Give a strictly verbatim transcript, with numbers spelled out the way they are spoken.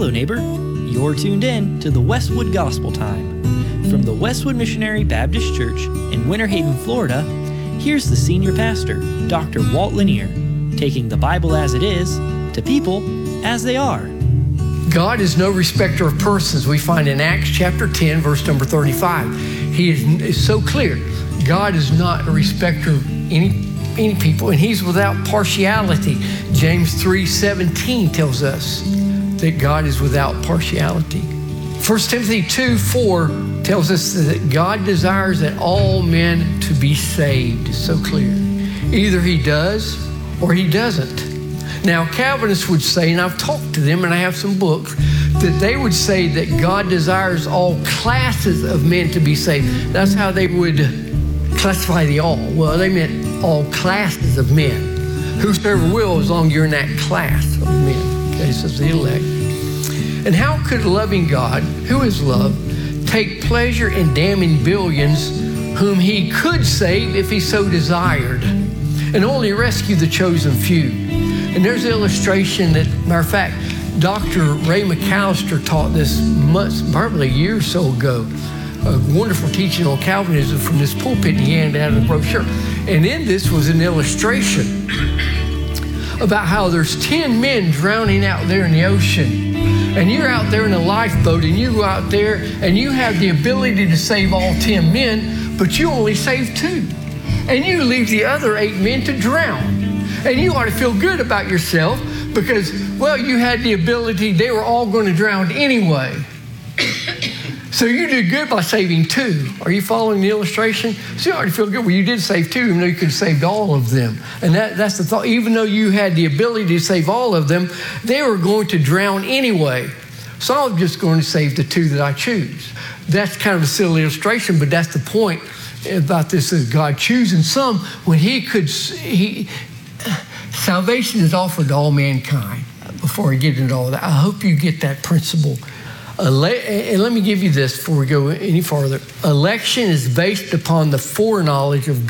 Hello, neighbor. You're tuned in to the Westwood Gospel Time. From the Westwood Missionary Baptist Church in Winter Haven, Florida, here's the senior pastor, Doctor Walt Lanier, taking the Bible as it is to people as they are. God is no respecter of persons. We find in Acts chapter ten, verse number thirty-five. He is, is so clear. God is not a respecter of any, any people, and he's without partiality. James three seventeen tells us that God is without partiality. First Timothy two four tells us that God desires that all men to be saved. It's so clear. Either he does or he doesn't. Now, Calvinists would say, and I've talked to them and I have some books, that they would say that God desires all classes of men to be saved. That's how they would classify the all. Well, they meant all classes of men. Whosoever will, as long as you're in that class of men. Okay, says the elect. And how could a loving God, who is love, take pleasure in damning billions whom he could save if he so desired, and only rescue the chosen few? And there's an illustration that, matter of fact, Doctor Ray McAllister taught this months, probably a year or so ago, a wonderful teaching on Calvinism from this pulpit he handed out in a brochure. And in this was an illustration about how there's ten men drowning out there in the ocean. And you're out there in a lifeboat, and you go out there and you have the ability to save all ten men, but you only save two. And you leave the other eight men to drown. And you ought to feel good about yourself because, well, you had the ability, they were all going to drown anyway. So you did good by saving two. Are you following the illustration? So you ought to feel good. Well, you did save two, even though you could have saved all of them. And that, that's the thought. Even though you had the ability to save all of them, they were going to drown anyway. So I'm just going to save the two that I choose. That's kind of a silly illustration, but that's the point about this, is God choosing some when he could, he, salvation is offered to all mankind. Before I get into all that, I hope you get that principle. Ele- and let me give you this before we go any farther. Election is based upon the foreknowledge of